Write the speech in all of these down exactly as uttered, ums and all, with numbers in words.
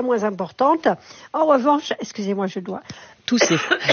moins importante. En revanche, excusez-moi, je dois tousser.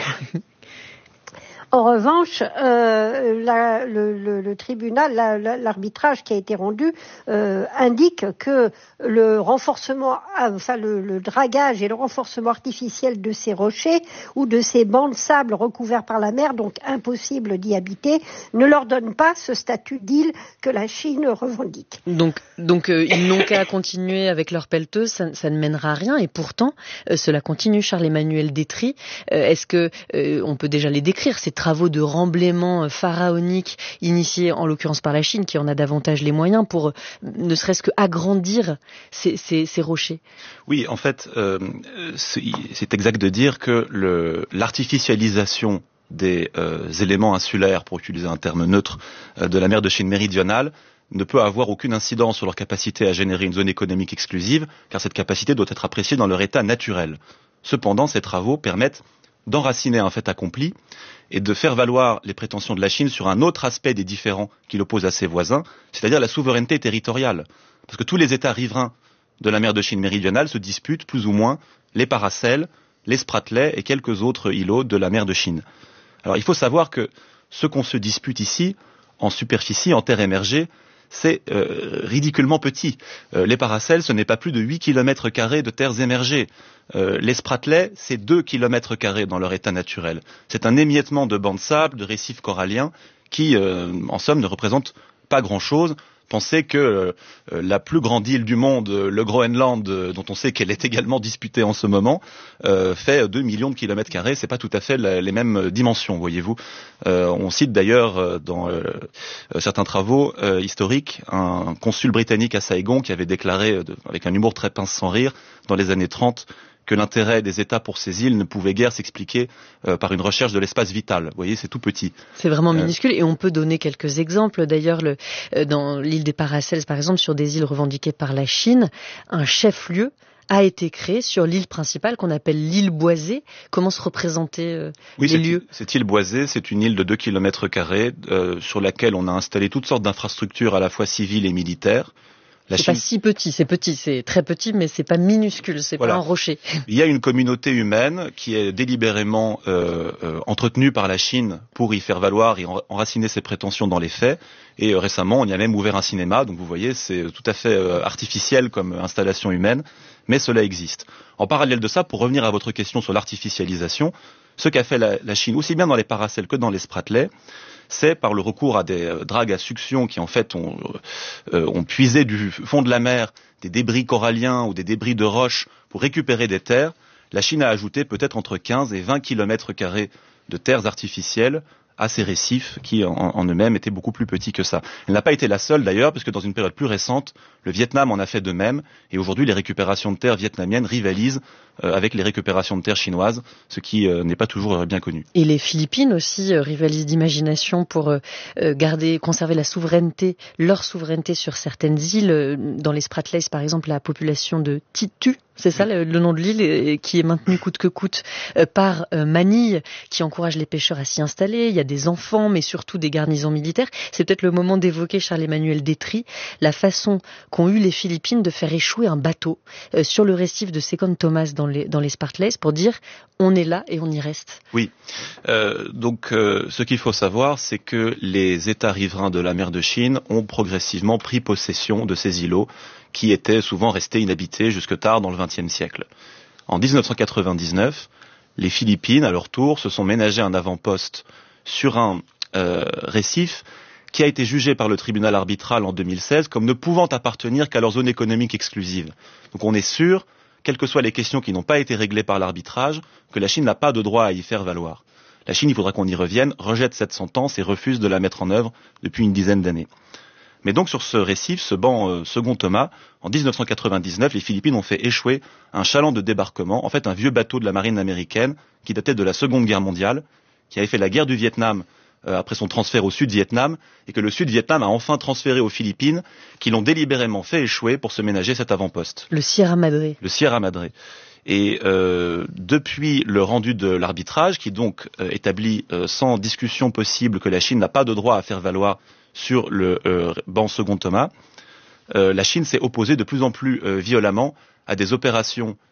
En revanche, euh, la, le, le, le tribunal, la, la, l'arbitrage qui a été rendu euh, indique que le renforcement, enfin le, le dragage et le renforcement artificiel de ces rochers ou de ces bancs de sable recouverts par la mer, donc impossible d'y habiter, ne leur donne pas ce statut d'île que la Chine revendique. Donc, donc euh, ils n'ont qu'à continuer avec leur pelleteuse, ça, ça ne mènera à rien. Et pourtant, euh, cela continue. Charles-Emmanuel Détry, euh, est-ce que euh, on peut déjà les décrire ces travaux de remblaiement pharaonique initiés en l'occurrence par la Chine, qui en a davantage les moyens pour ne serait-ce que agrandir ces, ces, ces rochers? Oui, en fait, euh, c'est, c'est exact de dire que le, l'artificialisation des euh, éléments insulaires, pour utiliser un terme neutre, euh, de la mer de Chine méridionale ne peut avoir aucune incidence sur leur capacité à générer une zone économique exclusive, car cette capacité doit être appréciée dans leur état naturel. Cependant, ces travaux permettent d'enraciner un fait accompli et de faire valoir les prétentions de la Chine sur un autre aspect des différends qui l'opposent à ses voisins, c'est-à-dire la souveraineté territoriale. Parce que tous les États riverains de la mer de Chine méridionale se disputent plus ou moins les Paracels, les Spratlys et quelques autres îlots de la mer de Chine. Alors il faut savoir que ce qu'on se dispute ici, en superficie, en terre émergée, c'est euh, ridiculement petit. Euh, les Paracels, ce n'est pas plus de huit kilomètres carrés de terres émergées. Euh, les Spratlys, c'est deux kilomètres carrés dans leur état naturel. C'est un émiettement de bancs de sable, de récifs coralliens, qui, euh, en somme, ne représente pas grand-chose. Pensez que euh, la plus grande île du monde, le Groenland, euh, dont on sait qu'elle est également disputée en ce moment, euh, fait deux millions de kilomètres carrés. C'est pas tout à fait la, les mêmes dimensions, voyez-vous. Euh, on cite d'ailleurs euh, dans euh, certains travaux euh, historiques un consul britannique à Saigon qui avait déclaré, euh, de, avec un humour très pince sans rire, dans les années trente, que l'intérêt des États pour ces îles ne pouvait guère s'expliquer euh, par une recherche de l'espace vital. Vous voyez, c'est tout petit. C'est vraiment minuscule, et on peut donner quelques exemples. D'ailleurs, le, euh, dans l'île des Paracels, par exemple, sur des îles revendiquées par la Chine, un chef-lieu a été créé sur l'île principale qu'on appelle l'île Boisée. Comment se représenter euh, oui, les cette, lieux? Cette île Boisée, c'est une île de deux kilomètres carrés euh, sur laquelle on a installé toutes sortes d'infrastructures à la fois civiles et militaires. La c'est Chine... pas si petit, c'est petit, c'est très petit, mais c'est pas minuscule, c'est voilà. Pas un rocher. Il y a une communauté humaine qui est délibérément euh, euh, entretenue par la Chine pour y faire valoir et enraciner ses prétentions dans les faits. Et euh, récemment, on y a même ouvert un cinéma, donc vous voyez, c'est tout à fait euh, artificiel comme installation humaine, mais cela existe. En parallèle de ça, pour revenir à votre question sur l'artificialisation, ce qu'a fait la, la Chine, aussi bien dans les Paracels que dans les Spratlys, c'est par le recours à des euh, dragues à succion qui en fait ont, euh, ont puisé du fond de la mer des débris coralliens ou des débris de roches pour récupérer des terres. La Chine a ajouté peut-être entre quinze et vingt kilomètres carrés de terres artificielles à ces récifs qui en, en eux-mêmes étaient beaucoup plus petits que ça. Elle n'a pas été la seule d'ailleurs, parce que dans une période plus récente, le Vietnam en a fait de même, et aujourd'hui les récupérations de terres vietnamiennes rivalisent euh, avec les récupérations de terres chinoises, ce qui euh, n'est pas toujours euh, bien connu. Et les Philippines aussi euh, rivalisent d'imagination pour euh, garder, conserver la souveraineté, leur souveraineté sur certaines îles. Dans les Spratlys par exemple, la population de Titu, c'est ça le, le nom de l'île, et, qui est maintenue coûte que coûte euh, par euh, Manille, qui encourage les pêcheurs à s'y installer. Il y a des enfants, mais surtout des garnisons militaires. C'est peut-être le moment d'évoquer, Charles-Emmanuel Détry, la façon qu'ont eu les Philippines de faire échouer un bateau euh, sur le récif de Second Thomas dans les, dans les Spratlys pour dire on est là et on y reste. Oui, euh, donc euh, ce qu'il faut savoir, c'est que les États riverains de la mer de Chine ont progressivement pris possession de ces îlots qui étaient souvent restés inhabités jusque tard dans le vingtième siècle. En dix-neuf cent quatre-vingt-dix-neuf, les Philippines, à leur tour, se sont ménagé un avant-poste sur un euh, récif qui a été jugé par le tribunal arbitral en deux mille seize comme ne pouvant appartenir qu'à leur zone économique exclusive. Donc on est sûr, quelles que soient les questions qui n'ont pas été réglées par l'arbitrage, que la Chine n'a pas de droit à y faire valoir. La Chine, il faudra qu'on y revienne, rejette cette sentence et refuse de la mettre en œuvre depuis une dizaine d'années. Mais donc sur ce récif, ce banc euh, Second Thomas, en dix-neuf cent quatre-vingt-dix-neuf, les Philippines ont fait échouer un chaland de débarquement, en fait un vieux bateau de la marine américaine qui datait de la Seconde Guerre mondiale, qui avait fait la guerre du Vietnam euh, après son transfert au Sud-Vietnam, et que le Sud-Vietnam a enfin transféré aux Philippines, qui l'ont délibérément fait échouer pour se ménager cet avant-poste. Le Sierra Madre. Le Sierra Madre. Et euh, depuis le rendu de l'arbitrage, qui donc euh, établit euh, sans discussion possible que la Chine n'a pas de droit à faire valoir sur le euh, banc Second Thomas, euh, la Chine s'est opposée de plus en plus euh, violemment à des opérations